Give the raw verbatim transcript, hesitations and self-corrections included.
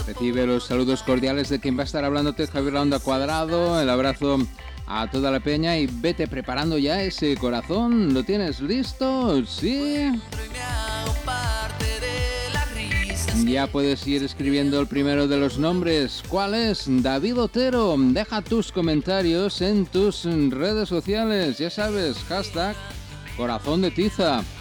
Recibe los saludos cordiales de quien va a estar hablándote, Javier La Onda Cuadrado. El abrazo a toda la peña y vete preparando ya ese corazón. ¿Lo tienes listo? ¿Sí? Ya puedes ir escribiendo el primero de los nombres. ¿Cuál es? David Otero. Deja tus comentarios en tus redes sociales. Ya sabes, hashtag Corazón de Tiza.